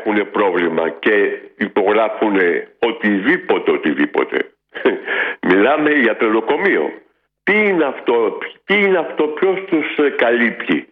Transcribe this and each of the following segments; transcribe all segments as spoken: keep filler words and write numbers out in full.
έχουν πρόβλημα και υπογράφουν οτιδήποτε, οτιδήποτε. Μιλάμε για τρελοκομείο. Τι είναι αυτό, τι είναι αυτό, ποιος τους καλύπτει?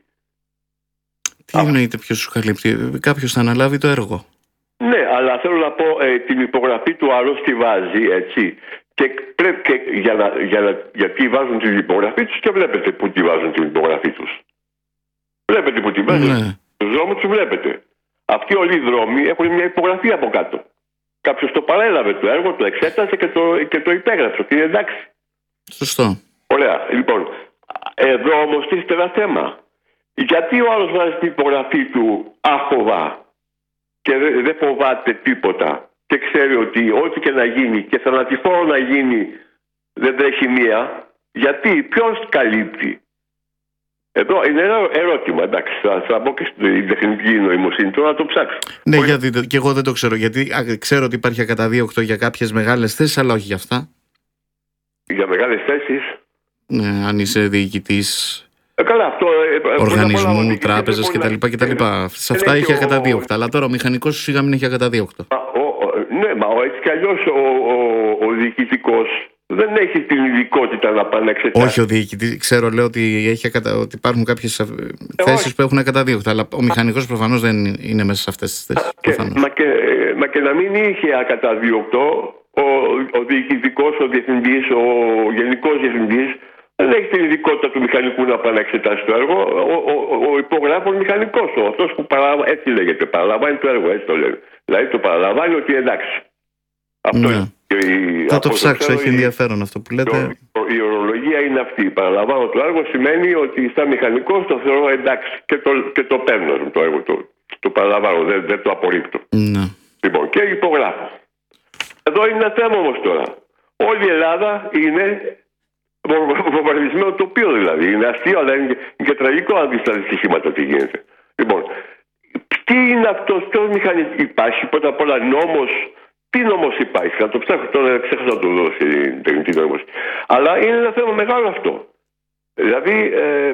Τι εννοείται ποιος τους καλύπτει? Κάποιος θα αναλάβει το έργο. Ναι, αλλά θέλω να πω, ε, την υπογραφή του άλλου τη βάζει, έτσι. Και πρέπει και για να, για να, γιατί βάζουν την υπογραφή τους και βλέπετε που τη βάζουν την υπογραφή τους. Βλέπετε που τη βάζουν. Ναι. Στους δρόμους τους βλέπετε. Αυτοί όλοι οι δρόμοι έχουν μια υπογραφή από κάτω. Κάποιος το παρέλαβε το έργο, το εξέτασε και το, και το υπέγραψε. Ότι είναι εντάξει. Σωστό. Ωραία. Λοιπόν, εδώ όμως τίθεται ένα θέμα. Γιατί ο άλλος βάζει την υπογραφή του άφοβα και δεν φοβάται τίποτα και ξέρει ότι ό,τι και να γίνει και θανατηφόρο να γίνει δεν τρέχει μία? Γιατί, ποιος καλύπτει? Εδώ είναι ένα ερώτημα, εντάξει, θα, θα μπω και στην τεχνική νοημοσύνη τώρα να το ψάξω. Ναι, όχι, γιατί και εγώ δεν το ξέρω, γιατί α, ξέρω ότι υπάρχει ακαταδίωκτο για κάποιες μεγάλες θέσεις, αλλά όχι για αυτά. Για μεγάλες θέσεις? Ναι, αν είσαι διοικητής ε, καλά, αυτό, ε, οργανισμού, τράπεζας κτλ. Σε αυτά είχε ακαταδίωκτα, ο... αλλά τώρα ο μηχανικός σιγά μην έχει ακαταδίωκτο. Ναι, μα έτσι κι αλλιώς ο, ο, ο διοικητικός δεν έχει την ειδικότητα να πάει να εξετάσει. Όχι ο διοικητής, ξέρω, λέω ότι, έχει ακατα... ότι υπάρχουν κάποιες ε, θέσεις όχι. που έχουν ακαταδίωκτα, αλλά ο μηχανικός προφανώς δεν είναι μέσα σε αυτές τις θέσεις. Και, μα, και, μα και να μην είχε ακαταδίωκτο, ο, ο διοικητικός, ο διευθυντής, ο γενικός διευθυντής δεν έχει την ειδικότητα του μηχανικού να πάει να εξετάσει το έργο. Ο, ο, ο υπογράφων μηχανικός, αυτός που παραλαμβάνει, έτσι λέγεται, παραλαμβάνει το έργο, έτσι το λένε. Δηλαδή το παραλαμβάνει ότι εντάξει. Αυτό ναι. είναι. Η, θα το ψάξω, έχει ενδιαφέρον αυτό που λέτε. Το, η ορολογία είναι αυτή. Παραλαμβάνω το έργο σημαίνει ότι στα μηχανικός το θεωρώ εντάξει και το, και το παίρνω το έργο. Το, το παραλαμβάνω, δεν, δεν το απορρίπτω. Ναι. Λοιπόν, και υπογράφω. Εδώ είναι ένα θέμα όμως τώρα. Όλη η Ελλάδα είναι βομβαρδισμένο τοπίο δηλαδή. Είναι αστείο, αλλά είναι και, και τραγικό αν δεις τα δυστυχήματα τι γίνεται. Λοιπόν, τι είναι αυτός, ποιος μηχανισμός υπάρχει? Πρώτα απ' όλα νόμος. Τι νόμος υπάρχει? Θα το ψάχνω τώρα, ξέχασα να το δω στην τεχνητή νοημοσύνη. Αλλά είναι ένα θέμα μεγάλο αυτό. Δηλαδή, ε,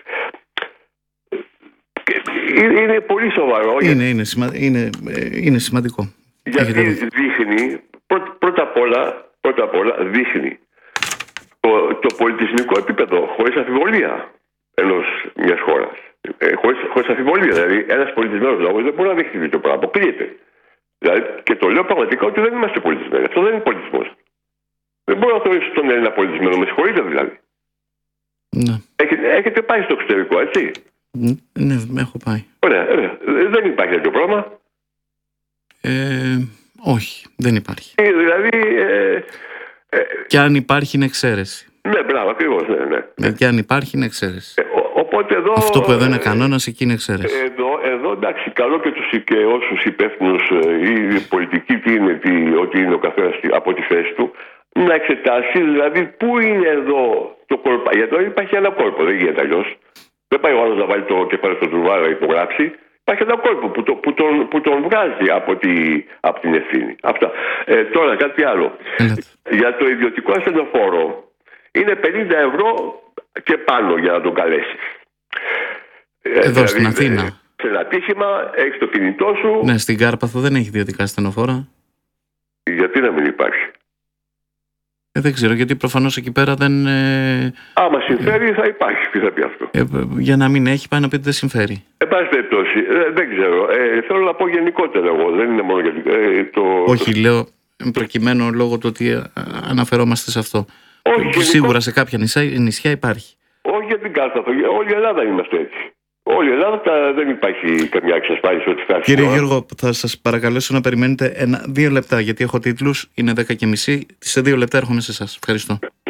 είναι πολύ σοβαρό. Είναι, είναι, είναι, σημα, είναι, είναι σημαντικό. Γιατί δείχνει, πρω, πρώτα απ' όλα, πρώτα απ' όλα δείχνει το, το πολιτισμικό επίπεδο, χωρίς αμφιβολία, ενός μιας χώρας. Ε, χωρίς, χωρίς αμφιβολία. Δηλαδή, ένας πολιτισμένος λόγος δεν μπορεί να δείχνει το πράγμα. Αποκλείεται. Δηλαδή, και το λέω πραγματικά ότι δεν είμαστε πολιτισμένοι. Αυτό δεν είναι πολιτισμός. Δεν μπορώ να θεωρήσω τον Έλληνα πολιτισμένο. Με συγχωρείτε δηλαδή. Ναι. Έχετε, έχετε πάει στο εξωτερικό, έτσι? Ναι, έχω πάει. Ωραία, ωραία. Δεν υπάρχει τέτοιο πράγμα. Ε, όχι, δεν υπάρχει. Ε, δηλαδή. Ε, ε, και αν υπάρχει είναι εξαίρεση. Ναι, μπράβο, ακριβώς. Ναι, ναι. Ε, και αν υπάρχει είναι εξαίρεση. Ε, ο, οπότε εδώ, αυτό που εδώ είναι κανόνας, εκεί είναι εξαίρεση. Εδώ, εδώ εντάξει, καλό και τους και όσους υπεύθυνους ή πολιτικοί τι είναι, τι, ότι είναι ο καθένας από τη θέση του, να εξετάσει δηλαδή πού είναι εδώ το κόλπο. Γιατί εδώ υπάρχει ένα κόλπο, δεν γίνεται αλλιώς. Δεν πάει ο άλλος να βάλει το κεφάλι στο τουρβάρο να υπογράψει. Υπάρχει ένα κόλπο που, το, που, τον, που τον βγάζει από, τη, από την ευθύνη. Αυτά. Ε, τώρα κάτι άλλο. Έλατε. Για το ιδιωτικό ασθενοφόρο είναι πενήντα ευρώ και πάνω για να τον καλέσεις. Εδώ δηλαδή, στην Αθήνα. Σε ένα τύχημα, έχεις το κινητό σου. Ναι, στην Κάρπαθο δεν έχει ιδιωτικά ασθενοφόρα. Γιατί να μην υπάρχει? Ε, δεν ξέρω, γιατί προφανώς εκεί πέρα δεν. Ε, Άμα συμφέρει, ε, θα υπάρχει. Τι θα πει αυτό? Ε, για να μην έχει, πάει να πει ότι δεν συμφέρει. Εν πάση περιπτώσει, ε, δεν ξέρω. Ε, θέλω να πω γενικότερα εγώ. Δεν είναι μόνο γιατί. Ε, το... Όχι, λέω προκειμένου λόγω του ότι αναφερόμαστε σε αυτό. Όχι, σίγουρα σε κάποια νησιά, νησιά υπάρχει. Όχι για την Κάρπαθο. Όλη η Ελλάδα είμαστε έτσι. Όλη η Ελλάδα δεν υπάρχει καμιά εξασφάλιση ότι θα. Κύριε Γιώργο, θα σας παρακαλέσω να περιμένετε ένα, δύο λεπτά, γιατί έχω τίτλους, είναι δέκα και μισή. Σε δύο λεπτά έρχομαι σε εσάς. Ευχαριστώ.